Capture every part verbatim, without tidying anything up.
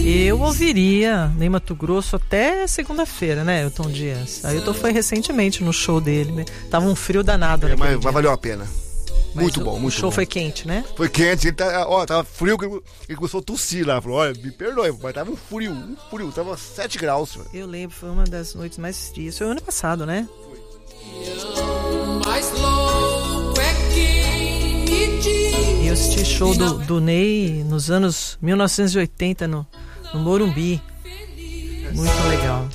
Eu ouviria Ney Matogrosso até segunda-feira, né, Elton Dias? Aí eu foi recentemente no show dele, né? Tava um frio danado. É, mas, mas valeu a pena. Mas muito o, bom, muito O show bom. foi quente, né? Foi quente, ele tá, ó, tava frio, ele começou a tossir lá. Falou, olha, me perdoe, mas tava um frio, um frio, tava sete graus. Senhor. Eu lembro, foi uma das noites mais frias. Foi o ano passado, né? E eu assisti show do, do Ney nos anos mil novecentos e oitenta no, no Morumbi. Muito legal.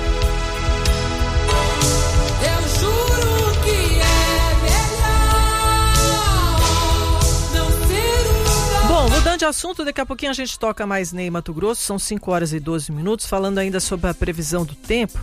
Bom, mudando de assunto, daqui a pouquinho a gente toca mais Ney Matogrosso, são cinco horas e doze minutos, falando ainda sobre a previsão do tempo.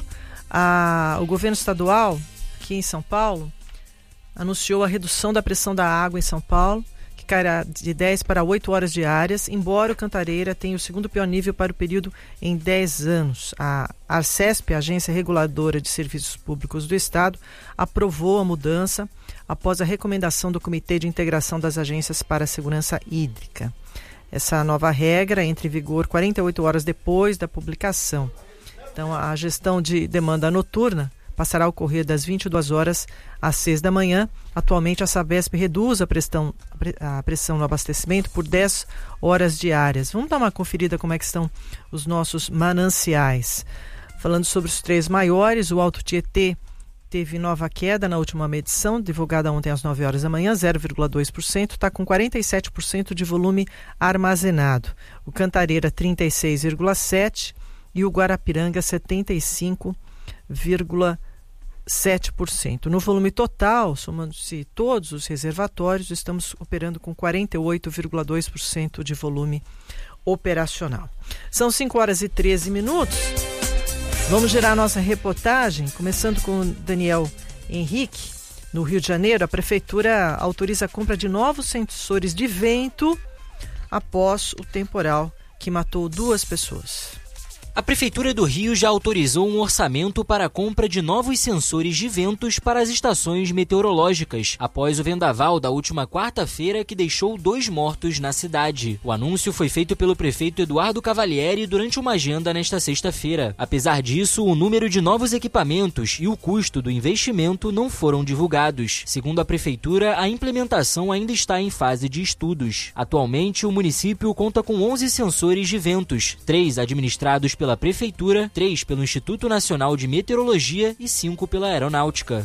A, o governo estadual, aqui em São Paulo, anunciou a redução da pressão da água em São Paulo, que cairá de dez para oito horas diárias, embora o Cantareira tenha o segundo pior nível para o período em dez anos. A Arcesp, a Agência Reguladora de Serviços Públicos do Estado, aprovou a mudança após a recomendação do Comitê de Integração das Agências para a Segurança Hídrica. Essa nova regra entra em vigor quarenta e oito horas depois da publicação. Então, a gestão de demanda noturna passará a ocorrer das vinte e duas horas às seis da manhã. Atualmente, a Sabesp reduz a pressão, a pressão no abastecimento por dez horas diárias. Vamos dar uma conferida como é que estão os nossos mananciais. Falando sobre os três maiores, o Alto Tietê teve nova queda na última medição, divulgada ontem às nove horas da manhã, zero vírgula dois por cento, está com quarenta e sete por cento de volume armazenado. O Cantareira, trinta e seis vírgula sete por cento e o Guarapiranga, setenta e cinco vírgula sete por cento. No volume total, somando-se todos os reservatórios, estamos operando com quarenta e oito vírgula dois por cento de volume operacional. São cinco horas e treze minutos. Vamos gerar nossa reportagem, começando com o Daniel Henrique. No Rio de Janeiro, a Prefeitura autoriza a compra de novos sensores de vento após o temporal que matou duas pessoas. A Prefeitura do Rio já autorizou um orçamento para a compra de novos sensores de ventos para as estações meteorológicas, após o vendaval da última quarta-feira que deixou dois mortos na cidade. O anúncio foi feito pelo prefeito Eduardo Cavalieri durante uma agenda nesta sexta-feira. Apesar disso, o número de novos equipamentos e o custo do investimento não foram divulgados. Segundo a Prefeitura, a implementação ainda está em fase de estudos. Atualmente, o município conta com onze sensores de ventos, três administrados pela Prefeitura, três pelo Instituto Nacional de Meteorologia e cinco pela Aeronáutica.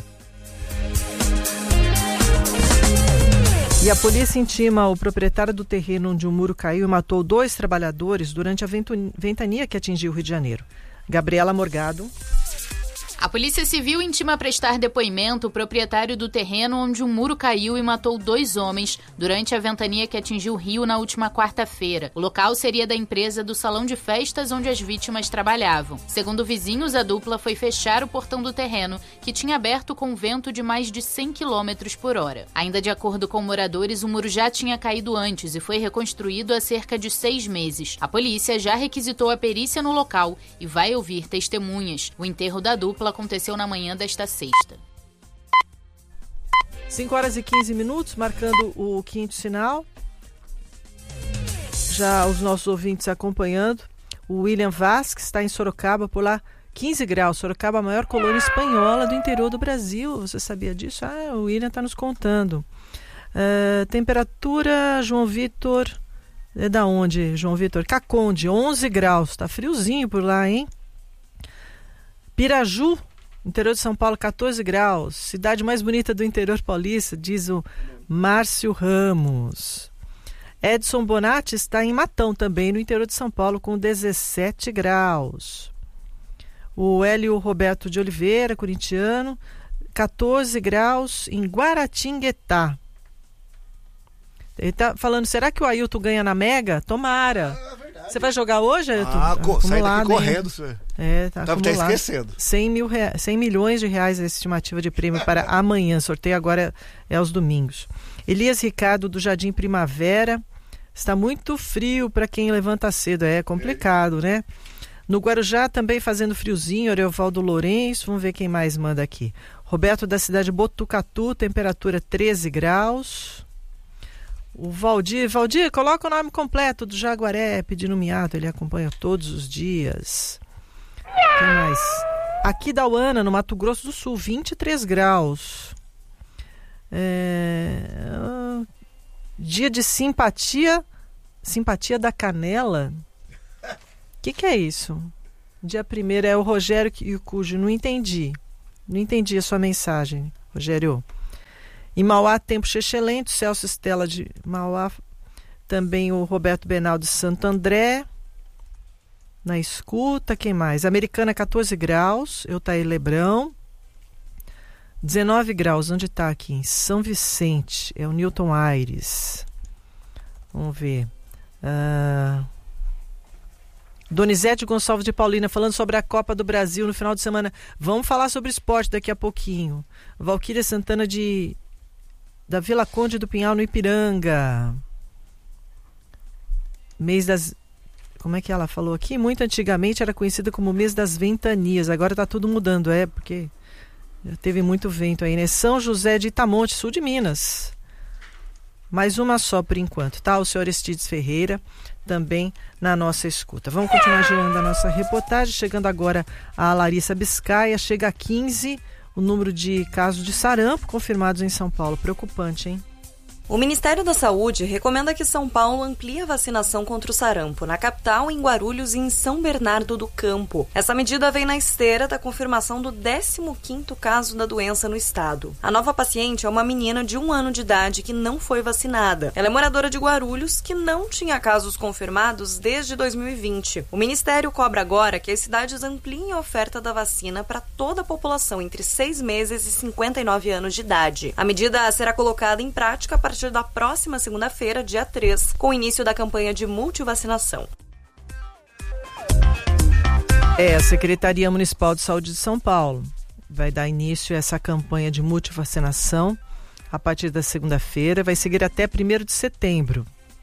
E a polícia intima o proprietário do terreno onde um muro caiu e matou dois trabalhadores durante a ventania que atingiu o Rio de Janeiro. Gabriela Morgado. A Polícia Civil intima a prestar depoimento o proprietário do terreno onde um muro caiu e matou dois homens durante a ventania que atingiu o Rio na última quarta-feira. O local seria da empresa do salão de festas onde as vítimas trabalhavam. Segundo vizinhos, a dupla foi fechar o portão do terreno, que tinha aberto com vento de mais de cem quilômetros por hora. Ainda de acordo com moradores, o muro já tinha caído antes e foi reconstruído há cerca de seis meses. A polícia já requisitou a perícia no local e vai ouvir testemunhas. O enterro da dupla aconteceu na manhã desta sexta. cinco horas e quinze minutos, marcando o quinto sinal. Já os nossos ouvintes acompanhando. O William Vasques está em Sorocaba, por lá quinze graus. Sorocaba, a maior colônia espanhola do interior do Brasil. Você sabia disso? Ah, o William está nos contando. Uh, temperatura, João Vitor... É da onde, João Vitor? Caconde, onze graus. Está friozinho por lá, hein? Piraju, interior de São Paulo, quatorze graus. Cidade mais bonita do interior paulista, diz o Márcio Ramos. Edson Bonatti está em Matão, também no interior de São Paulo, com dezessete graus. O Hélio Roberto de Oliveira, corintiano, quatorze graus em Guaratinguetá. Ele está falando, será que o Ailton ganha na Mega? Tomara. Você vai jogar hoje, Ailton? Ah, co- sai daqui correndo, senhor. É, tá Tava até esquecendo. cem, mil rea... cem milhões de reais a estimativa de prêmio para amanhã. Sorteio agora é, é aos domingos. Elias Ricardo, do Jardim Primavera. Está muito frio para quem levanta cedo. É complicado, né? No Guarujá também fazendo friozinho. Ariovaldo Lourenço. Vamos ver quem mais manda aqui. Roberto, da cidade de Botucatu. Temperatura treze graus. O Valdir, Valdir, coloca o nome completo do Jaguaré pedindo miado, ele acompanha todos os dias. Quem mais? Aqui da Uana, no Mato Grosso do Sul, vinte e três graus. É... Dia de simpatia, simpatia da canela. O que, que é isso? Dia primeiro é o Rogério e o Cujo, não entendi. Não entendi a sua mensagem, Rogério. Em Mauá, tempo excelente, Celso Estela de Mauá, também o Roberto Benal de Santo André, na escuta, quem mais? Americana, catorze graus, Eutaí Lebrão, dezenove graus, onde está aqui? Em São Vicente, é o Newton Aires. Vamos ver. Uh... Donizete Gonçalves de Paulina falando sobre a Copa do Brasil no final de semana. Vamos falar sobre esporte daqui a pouquinho. Valquíria Santana de da Vila Conde do Pinhal, no Ipiranga. Mês das... Como é que ela falou aqui? Muito antigamente era conhecida como mês das ventanias. Agora está tudo mudando, é, porque já teve muito vento aí, né? São José de Itamonte, sul de Minas. Mais uma só por enquanto, tá? O senhor Aristides Ferreira também na nossa escuta. Vamos continuar girando a nossa reportagem. Chegando agora a Larissa Biscaia. Chega a quinze o número de casos de sarampo confirmados em São Paulo. Preocupante, hein? O Ministério da Saúde recomenda que São Paulo amplie a vacinação contra o sarampo na capital, em Guarulhos e em São Bernardo do Campo. Essa medida vem na esteira da confirmação do décimo quinto caso da doença no estado. A nova paciente é uma menina de um ano de idade que não foi vacinada. Ela é moradora de Guarulhos, que não tinha casos confirmados desde dois mil e vinte. O Ministério cobra agora que as cidades ampliem a oferta da vacina para toda a população entre seis meses e cinquenta e nove anos de idade. A medida será colocada em prática a partir da próxima segunda-feira, dia três, com o início da campanha de multivacinação. É, a Secretaria Municipal de Saúde de São Paulo vai dar início a essa campanha de multivacinação a partir da segunda-feira, vai seguir até primeiro de setembro.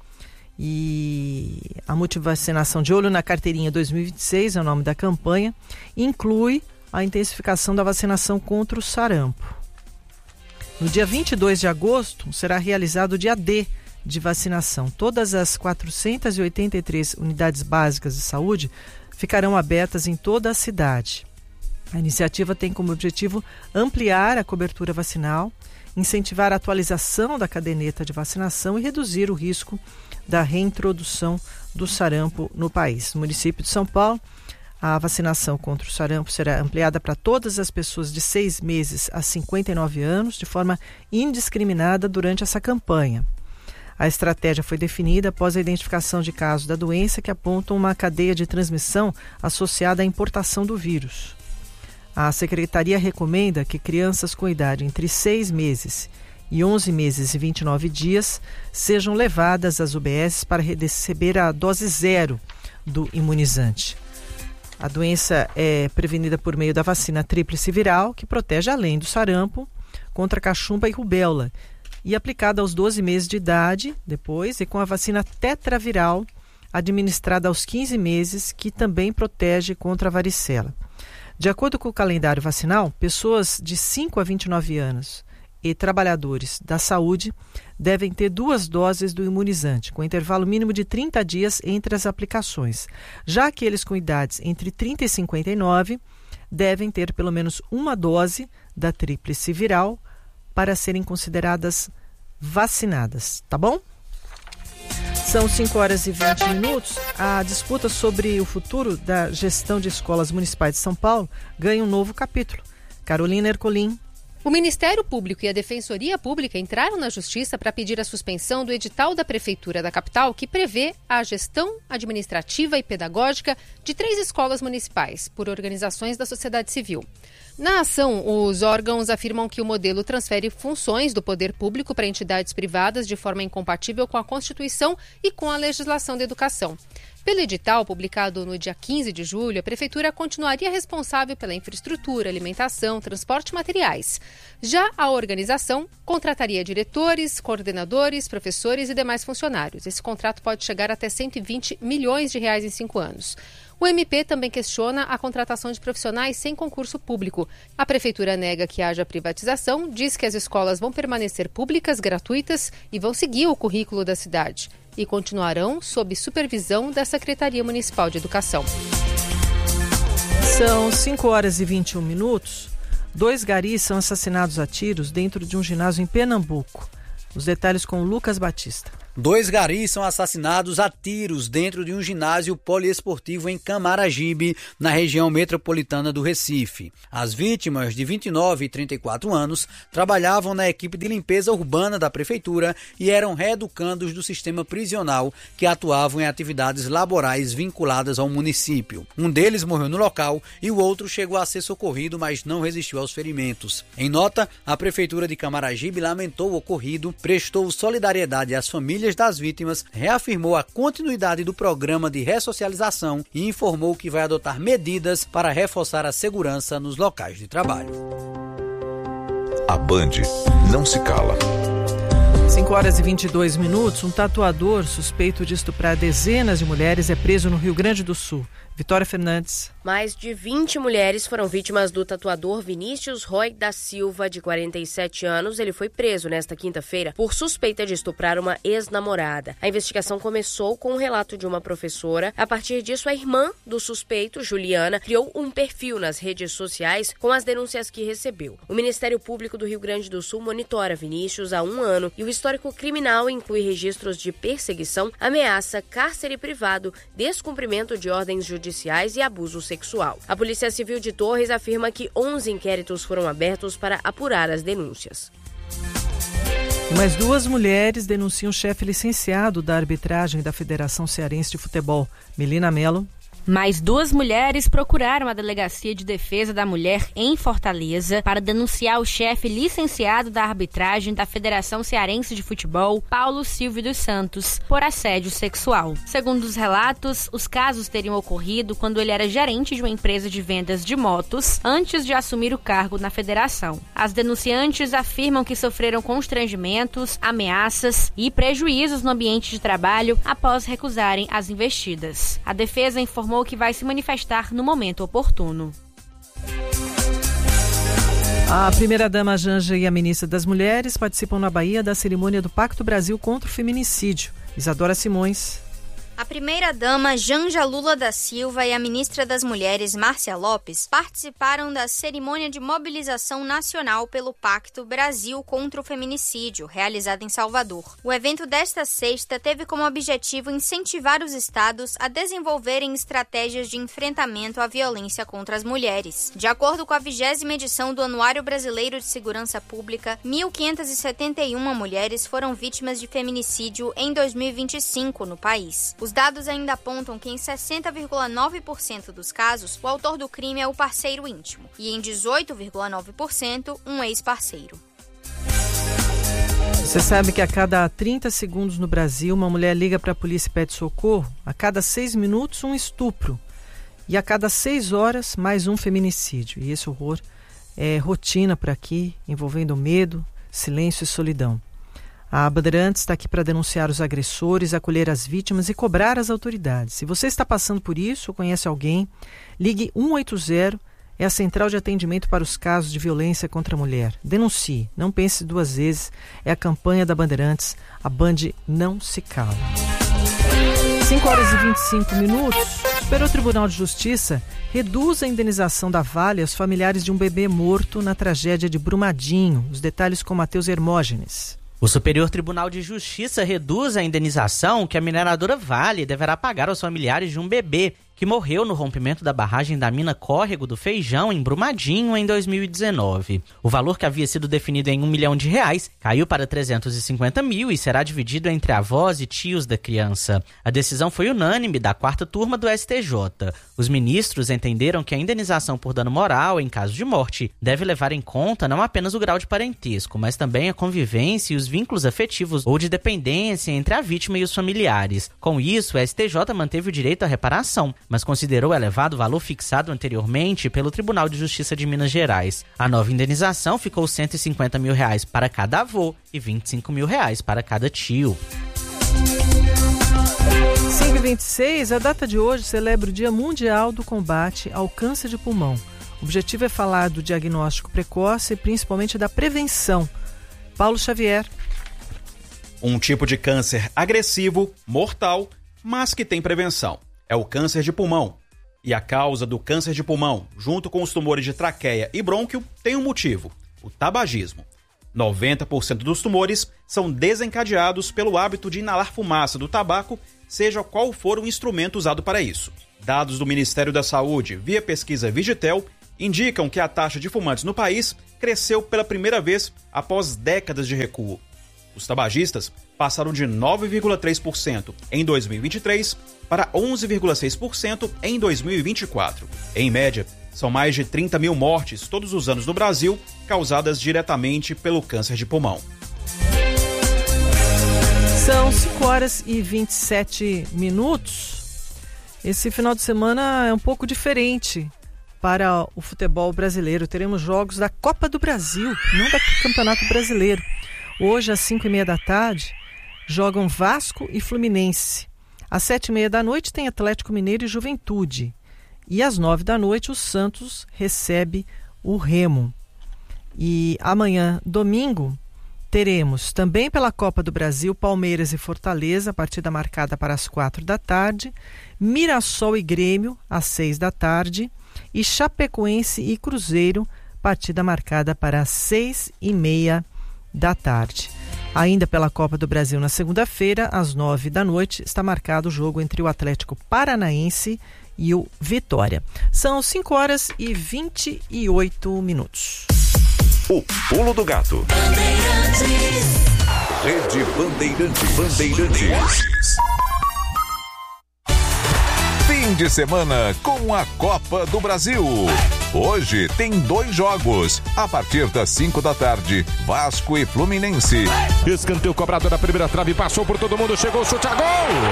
E a multivacinação de olho na carteirinha dois mil e vinte e seis é o nome da campanha, inclui a intensificação da vacinação contra o sarampo. No dia vinte e dois de agosto, será realizado o dia D de vacinação. Todas as quatrocentas e oitenta e três unidades básicas de saúde ficarão abertas em toda a cidade. A iniciativa tem como objetivo ampliar a cobertura vacinal, incentivar a atualização da caderneta de vacinação e reduzir o risco da reintrodução do sarampo no país. No município de São Paulo, a vacinação contra o sarampo será ampliada para todas as pessoas de seis meses a cinquenta e nove anos, de forma indiscriminada durante essa campanha. A estratégia foi definida após a identificação de casos da doença que apontam uma cadeia de transmissão associada à importação do vírus. A Secretaria recomenda que crianças com idade entre seis meses e onze meses e vinte e nove dias sejam levadas às U B S para receber a dose zero do imunizante. A doença é prevenida por meio da vacina tríplice viral, que protege, além do sarampo, contra cachumba e rubéola, e aplicada aos doze meses de idade, depois, e com a vacina tetraviral, administrada aos quinze meses, que também protege contra a varicela. De acordo com o calendário vacinal, pessoas de cinco a vinte e nove anos e trabalhadores da saúde devem ter duas doses do imunizante, com intervalo mínimo de trinta dias entre as aplicações. Já aqueles com idades entre trinta e cinquenta e nove devem ter pelo menos uma dose da tríplice viral para serem consideradas vacinadas, tá bom? São cinco horas e vinte minutos. A disputa sobre o futuro da gestão de escolas municipais de São Paulo ganha um novo capítulo. Carolina Ercolim. O Ministério Público e a Defensoria Pública entraram na Justiça para pedir a suspensão do edital da Prefeitura da capital que prevê a gestão administrativa e pedagógica de três escolas municipais por organizações da sociedade civil. Na ação, os órgãos afirmam que o modelo transfere funções do poder público para entidades privadas de forma incompatível com a Constituição e com a legislação da educação. Pelo edital, publicado no dia quinze de julho, a Prefeitura continuaria responsável pela infraestrutura, alimentação, transporte e materiais. Já a organização contrataria diretores, coordenadores, professores e demais funcionários. Esse contrato pode chegar até cento e vinte milhões de reais em cinco anos. O M P também questiona a contratação de profissionais sem concurso público. A Prefeitura nega que haja privatização, diz que as escolas vão permanecer públicas, gratuitas e vão seguir o currículo da cidade. E continuarão sob supervisão da Secretaria Municipal de Educação. São cinco horas e vinte e um minutos. Dois garis são assassinados a tiros dentro de um ginásio em Pernambuco. Os detalhes com o Lucas Batista. Dois garis são assassinados a tiros dentro de um ginásio poliesportivo em Camaragibe, na região metropolitana do Recife. As vítimas, de vinte e nove e trinta e quatro anos, trabalhavam na equipe de limpeza urbana da prefeitura e eram reeducandos do sistema prisional que atuavam em atividades laborais vinculadas ao município. Um deles morreu no local e o outro chegou a ser socorrido, mas não resistiu aos ferimentos. Em nota, a prefeitura de Camaragibe lamentou o ocorrido, prestou solidariedade às famílias das vítimas, reafirmou a continuidade do programa de ressocialização e informou que vai adotar medidas para reforçar a segurança nos locais de trabalho. A Band não se cala. cinco horas e vinte e dois minutos, um tatuador suspeito de estuprar dezenas de mulheres é preso no Rio Grande do Sul. Vitória Fernandes. Mais de vinte mulheres foram vítimas do tatuador Vinícius Roy da Silva, de quarenta e sete anos. Ele foi preso nesta quinta-feira por suspeita de estuprar uma ex-namorada. A investigação começou com um relato de uma professora. A partir disso, a irmã do suspeito, Juliana, criou um perfil nas redes sociais com as denúncias que recebeu. O Ministério Público do Rio Grande do Sul monitora Vinícius há um ano e o histórico criminal inclui registros de perseguição, ameaça, cárcere privado, descumprimento de ordens judiciais judiciais e abuso sexual. A Polícia Civil de Torres afirma que onze inquéritos foram abertos para apurar as denúncias. Mais duas mulheres denunciam o chefe licenciado da arbitragem da Federação Cearense de Futebol, Melina Mello. Mais duas mulheres procuraram a Delegacia de Defesa da Mulher em Fortaleza para denunciar o chefe licenciado da arbitragem da Federação Cearense de Futebol, Paulo Silvio dos Santos, por assédio sexual. Segundo os relatos, os casos teriam ocorrido quando ele era gerente de uma empresa de vendas de motos antes de assumir o cargo na federação. As denunciantes afirmam que sofreram constrangimentos, ameaças e prejuízos no ambiente de trabalho após recusarem as investidas. A defesa informou que vai se manifestar no momento oportuno. A primeira-dama Janja e a ministra das Mulheres participam na Bahia da cerimônia do Pacto Brasil contra o Feminicídio. Isadora Simões. A primeira-dama Janja Lula da Silva e a ministra das Mulheres, Márcia Lopes, participaram da cerimônia de mobilização nacional pelo Pacto Brasil contra o Feminicídio, realizada em Salvador. O evento desta sexta teve como objetivo incentivar os estados a desenvolverem estratégias de enfrentamento à violência contra as mulheres. De acordo com a vigésima edição do Anuário Brasileiro de Segurança Pública, mil quinhentas e setenta e uma mulheres foram vítimas de feminicídio em dois mil e vinte e cinco no país. Os dados ainda apontam que em sessenta vírgula nove por cento dos casos, o autor do crime é o parceiro íntimo e em dezoito vírgula nove por cento, um ex-parceiro. Você sabe que a cada trinta segundos no Brasil, uma mulher liga para a polícia e pede socorro? A cada seis minutos, um estupro. E a cada seis horas, mais um feminicídio. E esse horror é rotina por aqui, envolvendo medo, silêncio e solidão. A Bandeirantes está aqui para denunciar os agressores, acolher as vítimas e cobrar as autoridades. Se você está passando por isso ou conhece alguém, ligue um oito zero, é a central de atendimento para os casos de violência contra a mulher. Denuncie, não pense duas vezes, é a campanha da Bandeirantes, a Band não se cala. cinco horas e vinte e cinco minutos, o Superior Tribunal de Justiça reduz a indenização da Vale aos familiares de um bebê morto na tragédia de Brumadinho. Os detalhes com Matheus Hermógenes. O Superior Tribunal de Justiça reduz a indenização que a mineradora Vale deverá pagar aos familiares de um bebê que morreu no rompimento da barragem da mina Córrego do Feijão, em Brumadinho, em dois mil e dezenove. O valor, que havia sido definido em um milhão de reais, caiu para trezentos e cinquenta mil e será dividido entre avós e tios da criança. A decisão foi unânime da quarta turma do S T J. Os ministros entenderam que a indenização por dano moral, em caso de morte, deve levar em conta não apenas o grau de parentesco, mas também a convivência e os vínculos afetivos ou de dependência entre a vítima e os familiares. Com isso, o S T J manteve o direito à reparação, mas considerou o elevado valor fixado anteriormente pelo Tribunal de Justiça de Minas Gerais. A nova indenização ficou cento e cinquenta mil reais para cada avô e vinte e cinco mil reais para cada tio. cinco e vinte e seis, a data de hoje celebra o Dia Mundial do Combate ao Câncer de Pulmão. O objetivo é falar do diagnóstico precoce e principalmente da prevenção. Paulo Xavier. Um tipo de câncer agressivo, mortal, mas que tem prevenção. É o câncer de pulmão. E a causa do câncer de pulmão, junto com os tumores de traqueia e brônquio, tem um motivo: o tabagismo. noventa por cento dos tumores são desencadeados pelo hábito de inalar fumaça do tabaco, seja qual for o instrumento usado para isso. Dados do Ministério da Saúde, via pesquisa Vigitel, indicam que a taxa de fumantes no país cresceu pela primeira vez após décadas de recuo. Os tabagistas passaram de nove vírgula três por cento em dois mil e vinte e três para onze vírgula seis por cento em dois mil e vinte e quatro. Em média, são mais de trinta mil mortes todos os anos no Brasil, causadas diretamente pelo câncer de pulmão. São cinco horas e vinte e sete minutos. Esse final de semana é um pouco diferente para o futebol brasileiro. Teremos jogos da Copa do Brasil, não do Campeonato Brasileiro. Hoje, às cinco e meia da tarde, jogam Vasco e Fluminense. Às sete e meia da noite tem Atlético Mineiro e Juventude. E às nove da noite o Santos recebe o Remo. E amanhã, domingo, teremos também pela Copa do Brasil Palmeiras e Fortaleza, partida marcada para as quatro da tarde, Mirassol e Grêmio às seis da tarde e Chapecoense e Cruzeiro, partida marcada para as seis e meia da tarde. Ainda pela Copa do Brasil na segunda-feira, às nove da noite, está marcado o jogo entre o Atlético Paranaense e o Vitória. São cinco horas e vinte e oito minutos. O Pulo do Gato. Rede Bandeirantes. Bandeirantes. Fim de semana com a Copa do Brasil. Hoje tem dois jogos. A partir das cinco da tarde, Vasco e Fluminense. Escanteio cobrado na primeira trave, passou por todo mundo, chegou o chute a gol!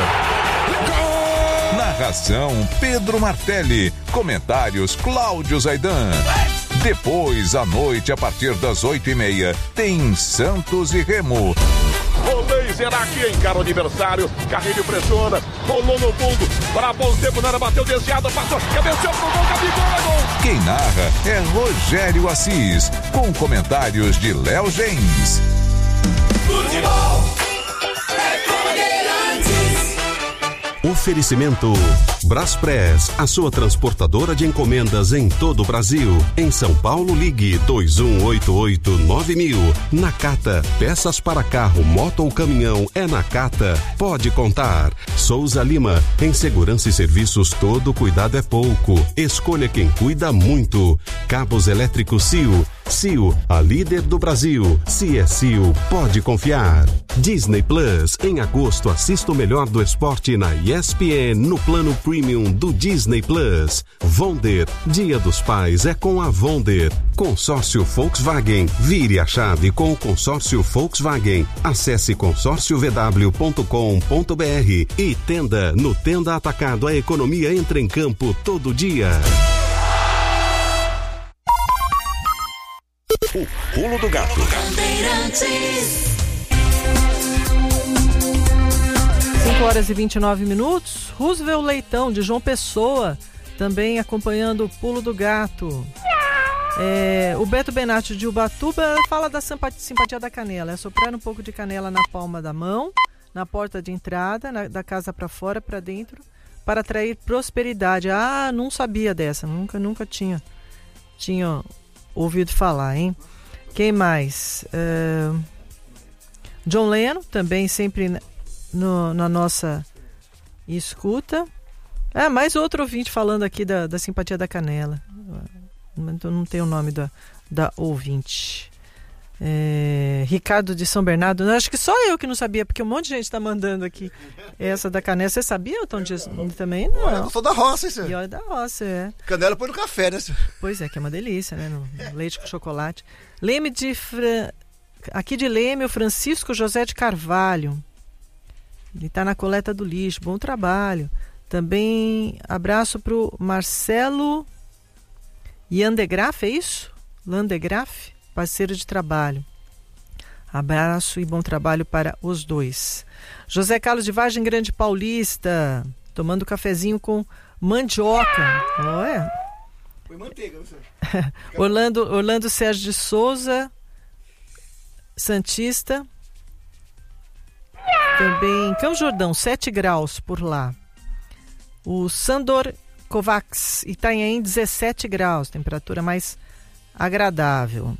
Gol! Narração Pedro Martelli. Comentários Cláudio Zaidan. Depois, à noite, a partir das oito e meia, tem Santos e Remo. Rolei, será que encara o adversário? Carrilho pressiona, rolou no fundo, para bom tempo, na área, bateu desviado, passou, cabeceou pro gol, Gabigol, é gol! Quem narra é Rogério Assis, com comentários de Léo Gens. Futebol é Bandeirantes. Oferecimento Braspress, a sua transportadora de encomendas em todo o Brasil. Em São Paulo, ligue dois um oito oito nove mil. Nakata, peças para carro, moto ou caminhão, é Nakata. Pode contar. Souza Lima, em segurança e serviços todo cuidado é pouco. Escolha quem cuida muito. Cabos elétricos C I O. C I O, a líder do Brasil. Se é C I O, pode confiar. Disney Plus, em agosto assista o melhor do esporte na E S P N no plano Premium do Disney Plus. Vonder, Dia dos Pais é com a Vonder. Consórcio Volkswagen, vire a chave com o consórcio Volkswagen. Acesse consórcio v w ponto com ponto b r e Tenda, no Tenda Atacado, a economia entra em campo todo dia. O Pulo do Gato. cinco horas e vinte e nove minutos. Roosevelt Leitão, de João Pessoa, também acompanhando o Pulo do Gato. É, o Beto Benatti de Ubatuba fala da simpatia da canela. É soprar um pouco de canela na palma da mão, na porta de entrada, na, da casa para fora, para dentro, para atrair prosperidade. Ah, não sabia dessa, nunca, nunca tinha, tinha ouvido falar, hein? Quem mais? Uh, John Lennon, também sempre no, na nossa escuta. Ah, mais outro ouvinte falando aqui da, da simpatia da canela. Então não tem o nome da, da ouvinte. É, Ricardo de São Bernardo. Acho que só eu que não sabia, porque um monte de gente está mandando aqui essa da canela. Você sabia, Tom Dias? Também não. Eu sou da roça, isso. E olha, da roça, é. Canela põe no café, né? Pois é, que é uma delícia, né? No, no leite com chocolate. Leme de... Fra... Aqui de Leme, o Francisco José de Carvalho. Ele está na coleta do lixo. Bom trabalho. Também abraço para o Marcelo Yandegraf, é isso? Landegraf? Parceiro de trabalho. Abraço e bom trabalho para os dois. José Carlos de Vargem Grande Paulista, tomando cafezinho com mandioca. Olha. Foi manteiga, você. Orlando, Orlando Sérgio de Souza, Santista. Também Campo Jordão, sete graus por lá. O Sandor Kovacs, Itanhaém, dezessete graus, temperatura mais agradável.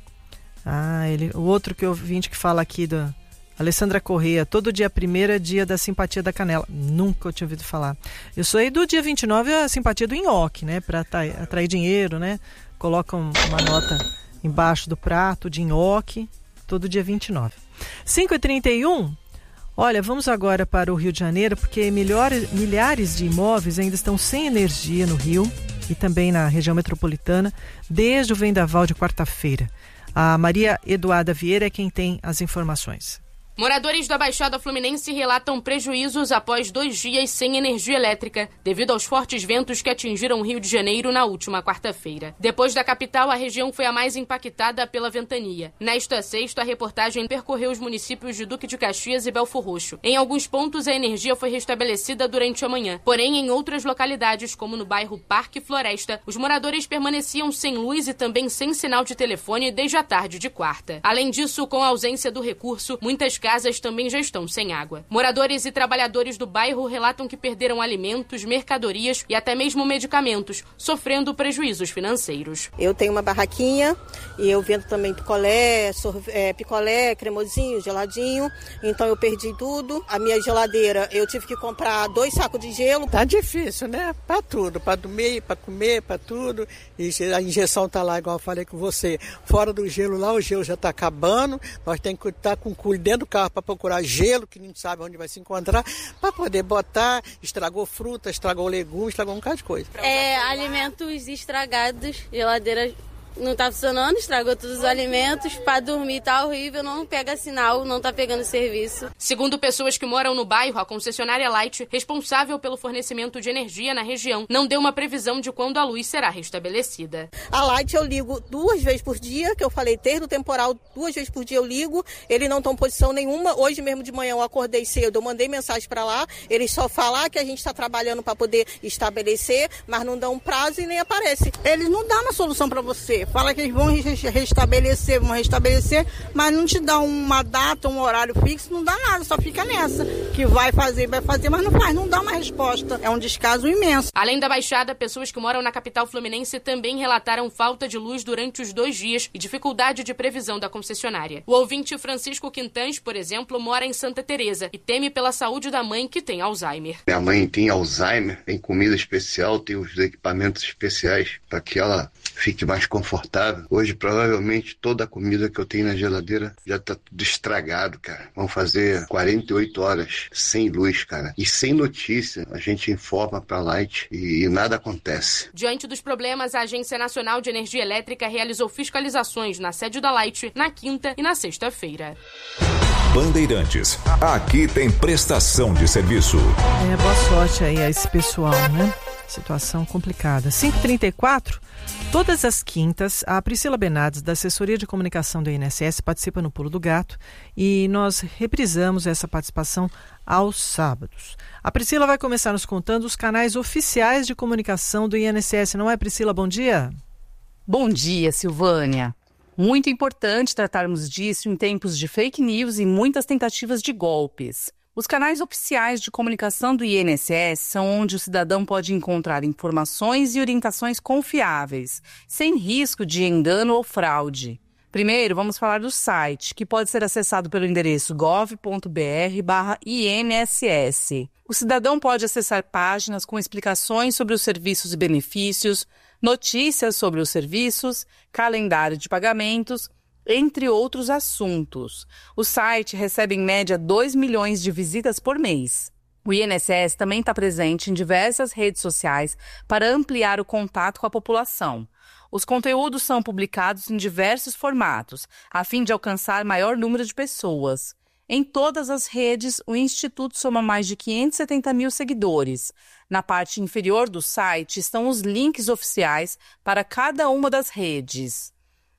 Ah, ele, o outro que eu vim que fala aqui, da Alessandra Corrêa, todo dia primeiro é dia da simpatia da canela. Nunca eu tinha ouvido falar. Eu sou aí do dia vinte e nove, a simpatia do nhoque, né? Para atrair, atrair dinheiro, né? Colocam uma nota embaixo do prato de nhoque, todo dia vinte e nove. cinco e trinta e um, olha, vamos agora para o Rio de Janeiro, porque milhares, milhares de imóveis ainda estão sem energia no Rio e também na região metropolitana, desde o vendaval de quarta-feira. A Maria Eduarda Vieira é quem tem as informações. Moradores da Baixada Fluminense relatam prejuízos após dois dias sem energia elétrica, devido aos fortes ventos que atingiram o Rio de Janeiro na última quarta-feira. Depois da capital, a região foi a mais impactada pela ventania. Nesta sexta, a reportagem percorreu os municípios de Duque de Caxias e Belfor Roxo. Em alguns pontos, a energia foi restabelecida durante a manhã. Porém, em outras localidades, como no bairro Parque Floresta, os moradores permaneciam sem luz e também sem sinal de telefone desde a tarde de quarta. Além disso, com a ausência do recurso, muitas casas casas também já estão sem água. Moradores e trabalhadores do bairro relatam que perderam alimentos, mercadorias e até mesmo medicamentos, sofrendo prejuízos financeiros. Eu tenho uma barraquinha e eu vendo também picolé, sorve- é, picolé, cremosinho, geladinho, então eu perdi tudo. A minha geladeira, eu tive que comprar dois sacos de gelo. Tá difícil, né? Pra tudo, pra dormir, pra comer, pra tudo. E a injeção tá lá, igual eu falei com você, fora do gelo lá, o gelo já tá acabando, nós temos que estar com cuidado dentro do carro para procurar gelo, que não sabe onde vai se encontrar, para poder botar. Estragou fruta, estragou legumes, estragou um bocado de coisa. É, alimentos estragados, geladeira não tá funcionando, estragou todos os alimentos, para dormir tá horrível, não pega sinal, não tá pegando serviço. Segundo pessoas que moram no bairro, a concessionária Light, responsável pelo fornecimento de energia na região, não deu uma previsão de quando a luz será restabelecida. A Light eu ligo duas vezes por dia, que eu falei, desde o temporal, duas vezes por dia eu ligo, eles não estão em posição nenhuma. Hoje mesmo de manhã eu acordei cedo, eu mandei mensagem para lá, eles só falam que a gente está trabalhando para poder estabelecer, mas não dão prazo e nem aparece. Eles não dão uma solução para você. Fala que eles vão restabelecer, vão restabelecer, mas não te dá uma data, um horário fixo, não dá nada, só fica nessa. Que vai fazer, vai fazer, mas não faz, não dá uma resposta. É um descaso imenso. Além da Baixada, pessoas que moram na capital fluminense também relataram falta de luz durante os dois dias e dificuldade de previsão da concessionária. O ouvinte Francisco Quintães, por exemplo, mora em Santa Teresa e teme pela saúde da mãe que tem Alzheimer. Minha mãe tem Alzheimer, tem comida especial, tem os equipamentos especiais para que ela fique mais confortável. Hoje, provavelmente, toda a comida que eu tenho na geladeira já tá tudo estragado, cara. Vão fazer quarenta e oito horas sem luz, cara. E sem notícia, a gente informa pra Light e, e nada acontece. Diante dos problemas, a Agência Nacional de Energia Elétrica realizou fiscalizações na sede da Light na quinta e na sexta-feira. Bandeirantes, aqui tem prestação de serviço. É, boa sorte aí a esse pessoal, né? Situação complicada. cinco e trinta e quatro, todas as quintas, a Priscila Bernardes, da Assessoria de Comunicação do I N S S, participa no Pulo do Gato e nós reprisamos essa participação aos sábados. A Priscila vai começar nos contando os canais oficiais de comunicação do I N S S, não é, Priscila? Bom dia. Bom dia, Silvânia. Muito importante tratarmos disso em tempos de fake news e muitas tentativas de golpes. Os canais oficiais de comunicação do I N S S são onde o cidadão pode encontrar informações e orientações confiáveis, sem risco de engano ou fraude. Primeiro, vamos falar do site, que pode ser acessado pelo endereço gov ponto br barra I N S S. O cidadão pode acessar páginas com explicações sobre os serviços e benefícios, notícias sobre os serviços, calendário de pagamentos, entre outros assuntos. O site recebe em média dois milhões de visitas por mês. O I N S S também está presente em diversas redes sociais para ampliar o contato com a população. Os conteúdos são publicados em diversos formatos, a fim de alcançar maior número de pessoas. Em todas as redes, o Instituto soma mais de quinhentos e setenta mil seguidores. Na parte inferior do site estão os links oficiais para cada uma das redes.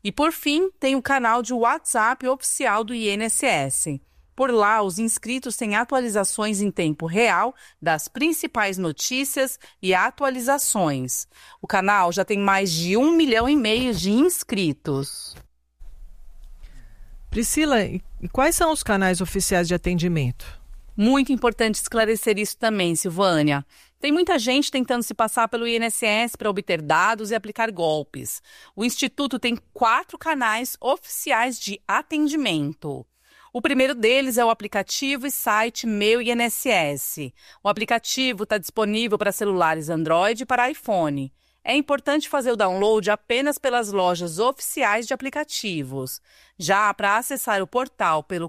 E por fim, tem o canal de WhatsApp oficial do I N S S. Por lá, os inscritos têm atualizações em tempo real das principais notícias e atualizações. O canal já tem mais de um milhão e meio de inscritos. Priscila, e quais são os canais oficiais de atendimento? Muito importante esclarecer isso também, Silvânia. Tem muita gente tentando se passar pelo I N S S para obter dados e aplicar golpes. O Instituto tem quatro canais oficiais de atendimento. O primeiro deles é o aplicativo e site Meu I N S S. O aplicativo está disponível para celulares Android e para iPhone. É importante fazer o download apenas pelas lojas oficiais de aplicativos. Já para acessar o portal pelo